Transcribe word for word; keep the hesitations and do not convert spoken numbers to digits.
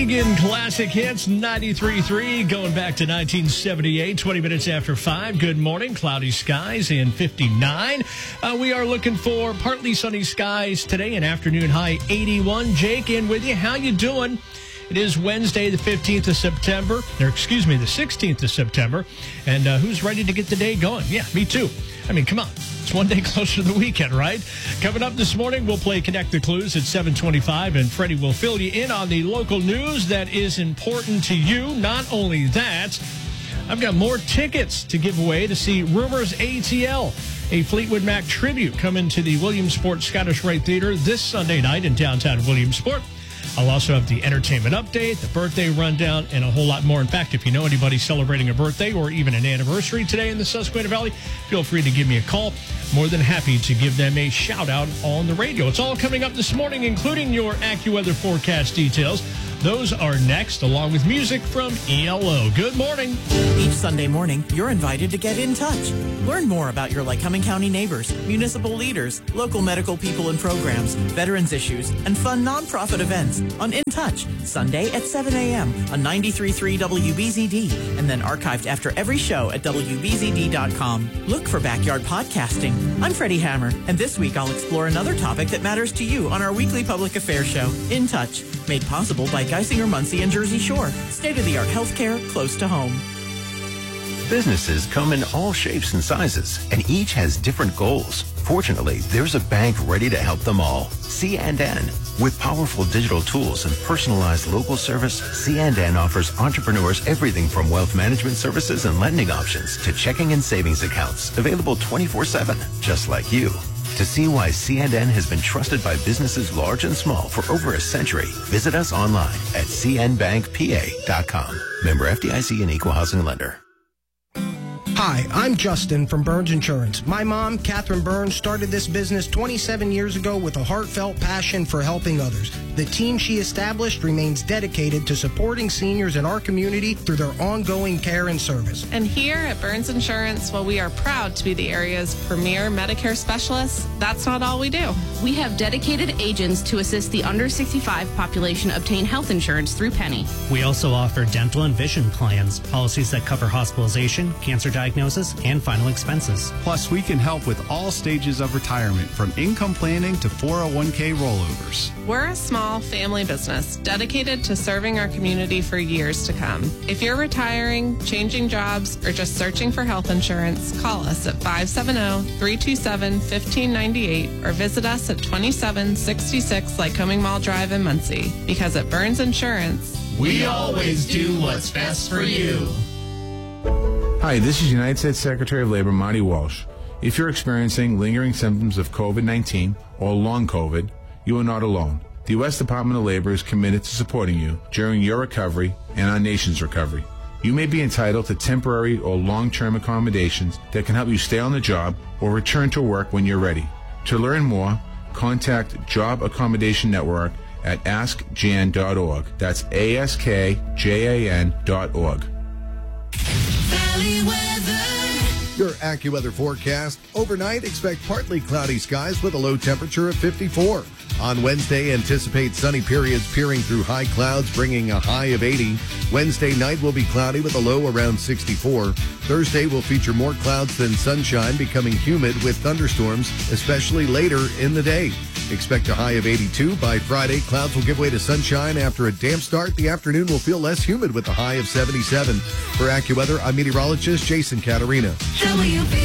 Egan Classic Hits ninety-three point three, going back to nineteen seventy-eight, twenty minutes after five. Good morning. Cloudy skies and fifty-nine. Uh, we are looking for partly sunny skies today, an afternoon high eighty-one. Jake in with you. How you doing? It is Wednesday, the fifteenth of September, or excuse me, the sixteenth of September. And uh, who's ready to get the day going? Yeah, me too. I mean, come on. It's one day closer to the weekend, right? Coming up this morning, we'll play Connect the Clues at seven twenty-five, and Freddie will fill you in on the local news that is important to you. Not only that, I've got more tickets to give away to see Rumors A T L, a Fleetwood Mac tribute, coming to the Williamsport Scottish Rite Theater this Sunday night in downtown Williamsport. I'll also have the entertainment update, the birthday rundown, and a whole lot more. In fact, if you know anybody celebrating a birthday or even an anniversary today in the Susquehanna Valley, feel free to give me a call. More than happy to give them a shout out on the radio. It's all coming up this morning, including your AccuWeather forecast details. Those are next, along with music from E L O. Good morning. Each Sunday morning, you're invited to get in touch. Learn more about your Lycoming County neighbors, municipal leaders, local medical people and programs, veterans issues, and fun nonprofit events on In Touch, Sunday at seven a.m. on ninety-three point three W B Z D, and then archived after every show at W B Z D dot com. Look for Backyard Podcasting. I'm Freddie Hammer, and this week I'll explore another topic that matters to you on our weekly public affairs show, In Touch, made possible by Geisinger, Muncie, and Jersey Shore. State-of-the-art healthcare close to home. Businesses come in all shapes and sizes, and each has different goals. Fortunately, there's a bank ready to help them all. C and N. With powerful digital tools and personalized local service, C and N offers entrepreneurs everything from wealth management services and lending options to checking and savings accounts, available twenty-four seven, just like you. To see why C and N has been trusted by businesses large and small for over a century, visit us online at c n bank p a dot com. Member F D I C and Equal Housing Lender. Hi, I'm Justin from Burns Insurance. My mom, Catherine Burns, started this business twenty-seven years ago with a heartfelt passion for helping others. The team she established remains dedicated to supporting seniors in our community through their ongoing care and service. And here at Burns Insurance, while we are proud to be the area's premier Medicare specialists, that's not all we do. We have dedicated agents to assist the under sixty-five population obtain health insurance through Penny. We also offer dental and vision plans, policies that cover hospitalization, cancer diagnosis, and final expenses. Plus, we can help with all stages of retirement, from income planning to four oh one k rollovers. We're a small family business dedicated to serving our community for years to come. If you're retiring, changing jobs, or just searching for health insurance, call us at five seven zero, three two seven, one five nine eight or visit us at twenty-seven sixty-six Lycoming Mall Drive in Muncie. Because at Burns Insurance, we always do what's best for you. Hi, this is United States Secretary of Labor Marty Walsh. If you're experiencing lingering symptoms of COVID nineteen or long COVID, you are not alone. The U S Department of Labor is committed to supporting you during your recovery and our nation's recovery. You may be entitled to temporary or long-term accommodations that can help you stay on the job or return to work when you're ready. To learn more, contact Job Accommodation Network at ask jan dot org. That's A S K J A N dot org. Valley weather. Your AccuWeather forecast. Overnight, expect partly cloudy skies with a low temperature of fifty-four. On Wednesday, anticipate sunny periods peering through high clouds, bringing a high of eighty. Wednesday night will be cloudy with a low around sixty-four. Thursday will feature more clouds than sunshine, becoming humid with thunderstorms, especially later in the day. Expect a high of eighty-two. By Friday, clouds will give way to sunshine. After a damp start, the afternoon will feel less humid with a high of seventy-seven. For AccuWeather, I'm meteorologist Jason Caterina.